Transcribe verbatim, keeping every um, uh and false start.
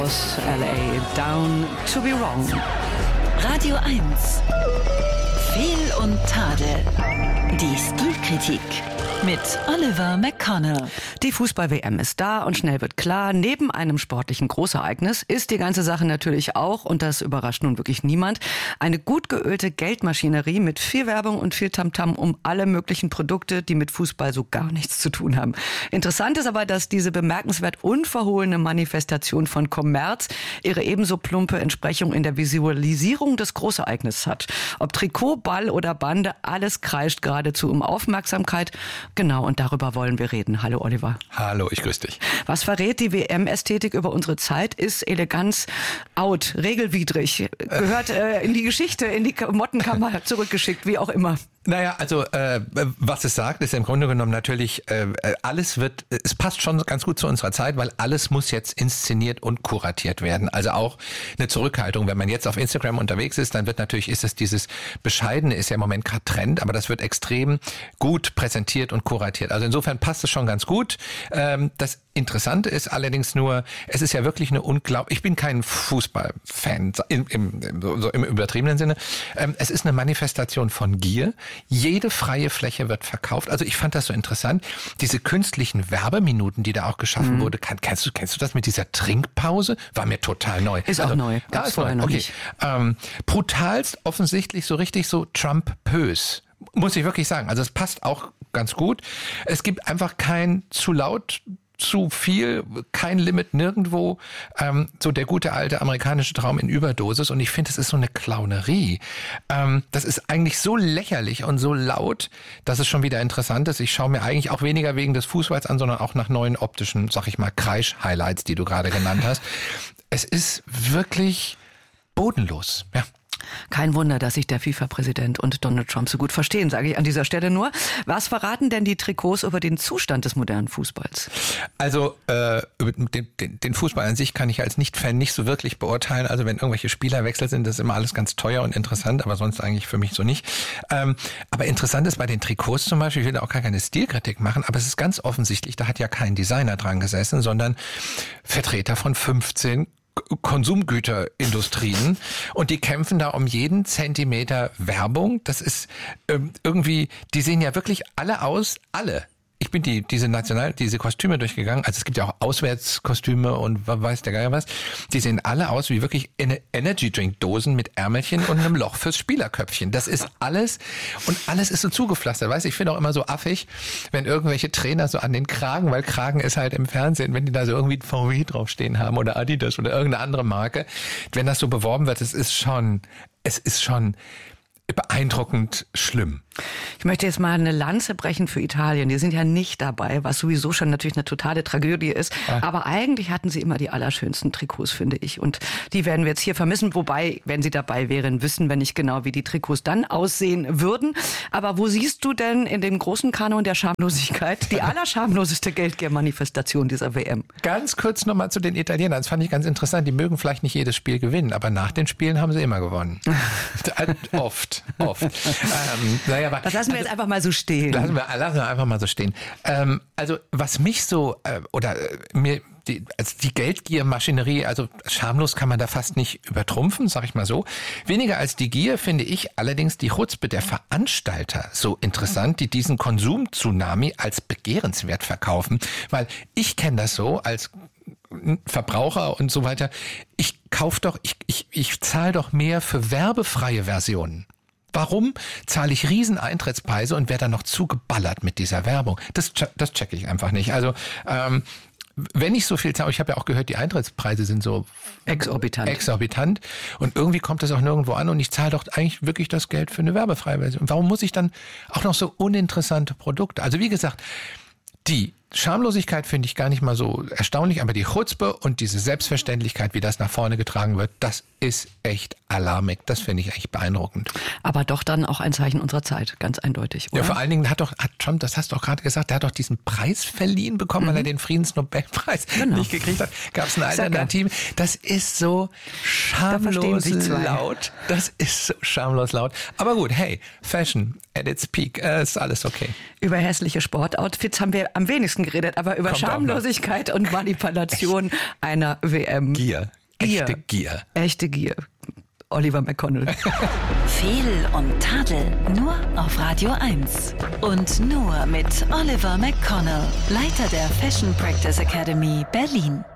Aus L A, Down to be Wrong. Radio eins. Fehl und Tadel. Die Stilkritik mit Oliver McConnell. Die Fußball-W M ist da und schnell wird klar, neben einem sportlichen Großereignis ist die ganze Sache natürlich auch, und das überrascht nun wirklich niemand, eine gut geölte Geldmaschinerie mit viel Werbung und viel Tamtam um alle möglichen Produkte, die mit Fußball so gar nichts zu tun haben. Interessant ist aber, dass diese bemerkenswert unverhohlene Manifestation von Kommerz ihre ebenso plumpe Entsprechung in der Visualisierung des Großereignisses hat. Ob Trikot, Ball oder Bande, alles kreischt geradezu um Aufmerksamkeit. Genau, und darüber wollen wir reden. Hallo Oliver. Hallo, ich grüße dich. Was verrät die W M-Ästhetik über unsere Zeit? Ist Eleganz out, regelwidrig, gehört äh, in die Geschichte, in die Mottenkammer zurückgeschickt, wie auch immer. Naja, also äh, was es sagt, ist im Grunde genommen natürlich, äh, alles wird, es passt schon ganz gut zu unserer Zeit, weil alles muss jetzt inszeniert und kuratiert werden. Also auch eine Zurückhaltung. Wenn man jetzt auf Instagram unterwegs ist, dann wird natürlich, ist es dieses Bescheidene, ist ja im Moment gerade Trend, aber das wird extrem gut präsentiert und kuratiert. Also insofern passt es schon ganz gut. Ähm, das Interessante ist allerdings nur, es ist ja wirklich eine unglaubliche, ich bin kein Fußballfan im, im, so im übertriebenen Sinne, ähm, es ist eine Manifestation von Gier. Jede freie Fläche wird verkauft. Also ich fand das so interessant. Diese künstlichen Werbeminuten, die da auch geschaffen mhm. wurde. Kann, kennst du, kennst du das mit dieser Trinkpause? War mir total neu. Ist also, auch neu. Ja, ist vorher neu. Noch okay. Nicht. Ähm, brutalst, offensichtlich so richtig so Trump-pös. Muss ich wirklich sagen. Also es passt auch ganz gut. Es gibt einfach kein zu laut, zu viel, kein Limit nirgendwo, ähm, so der gute alte amerikanische Traum in Überdosis, und ich finde, es ist so eine Clownerie. Ähm, das ist eigentlich so lächerlich und so laut, dass es schon wieder interessant ist. Ich schaue mir eigentlich auch weniger wegen des Fußballs an, sondern auch nach neuen optischen, sag ich mal, Kreisch-Highlights, die du gerade genannt hast. Es ist wirklich bodenlos, ja. Kein Wunder, dass sich der FIFA-Präsident und Donald Trump so gut verstehen, sage ich an dieser Stelle nur. Was verraten denn die Trikots über den Zustand des modernen Fußballs? Also äh, den, den, den Fußball an sich kann ich als Nicht-Fan nicht so wirklich beurteilen. Also wenn irgendwelche Spielerwechsel sind, das ist immer alles ganz teuer und interessant, aber sonst eigentlich für mich so nicht. Ähm, aber interessant ist bei den Trikots zum Beispiel, ich will da auch gar keine Stilkritik machen, aber es ist ganz offensichtlich, da hat ja kein Designer dran gesessen, sondern Vertreter von fünfzehn Konsumgüterindustrien, und die kämpfen da um jeden Zentimeter Werbung. Das ist ähm, irgendwie, die sehen ja wirklich alle aus, alle. Ich bin die diese national diese Kostüme durchgegangen. Also es gibt ja auch Auswärtskostüme und weiß der Geier was. Die sehen alle aus wie wirklich Energy Drink Dosen mit Ärmelchen und einem Loch fürs Spielerköpfchen. Das ist alles, und alles ist so zugepflastert. Weißt du, ich finde auch immer so affig, wenn irgendwelche Trainer so an den Kragen, weil Kragen ist halt im Fernsehen, wenn die da so irgendwie ein V W draufstehen haben oder Adidas oder irgendeine andere Marke, wenn das so beworben wird, es ist schon, es ist schon beeindruckend schlimm. Ich möchte jetzt mal eine Lanze brechen für Italien. Die sind ja nicht dabei, was sowieso schon natürlich eine totale Tragödie ist. Ja. Aber eigentlich hatten sie immer die allerschönsten Trikots, finde ich. Und die werden wir jetzt hier vermissen. Wobei, wenn sie dabei wären, wissen wir nicht genau, wie die Trikots dann aussehen würden. Aber wo siehst du denn in dem großen Kanon der Schamlosigkeit die allerschamloseste Geldgier-Manifestation dieser W M? Ganz kurz nochmal zu den Italienern. Das fand ich ganz interessant. Die mögen vielleicht nicht jedes Spiel gewinnen, aber nach den Spielen haben sie immer gewonnen. oft, oft. Ähm, naja, aber, das lassen wir also, jetzt einfach mal so stehen. Lassen wir, lassen wir einfach mal so stehen. Ähm, also was mich so, äh, oder äh, mir, die, also die Geldgiermaschinerie, also schamlos kann man da fast nicht übertrumpfen, sag ich mal so. Weniger als die Gier finde ich allerdings die Chutzpe der Veranstalter so interessant, die diesen Konsum-Tsunami als begehrenswert verkaufen. Weil ich kenne das so als Verbraucher und so weiter. Ich kauf doch, ich, ich, ich zahle doch mehr für werbefreie Versionen. Warum zahle ich riesen Eintrittspreise und werde dann noch zugeballert mit dieser Werbung? Das, das checke ich einfach nicht. Also ähm, wenn ich so viel zahle, ich habe ja auch gehört, die Eintrittspreise sind so exorbitant. exorbitant und irgendwie kommt das auch nirgendwo an, und ich zahle doch eigentlich wirklich das Geld für eine werbefreie Version. Warum muss ich dann auch noch so uninteressante Produkte? Also wie gesagt, die Schamlosigkeit finde ich gar nicht mal so erstaunlich, aber die Chutzpe und diese Selbstverständlichkeit, wie das nach vorne getragen wird, das ist echt alarmig. Das finde ich echt beeindruckend. Aber doch dann auch ein Zeichen unserer Zeit, ganz eindeutig, oder? Ja, vor allen Dingen hat doch hat Trump, das hast du auch gerade gesagt, der hat doch diesen Preis verliehen bekommen, mhm. weil er den Friedensnobelpreis genau. nicht gekriegt hat. Gab es ein Alternativ? Das ist so schamlos da laut. Das ist so schamlos laut. Aber gut, hey, Fashion. at its peak. Äh, ist alles okay. Über hässliche Sportoutfits haben wir am wenigsten geredet, aber über Kommt Schamlosigkeit und Manipulation einer W M. Gier. Gier. Echte Gier. Echte Gier. Oliver McConnell. Fehl und Tadel nur auf Radio eins. Und nur mit Oliver McConnell, Leiter der Fashion Practice Academy Berlin.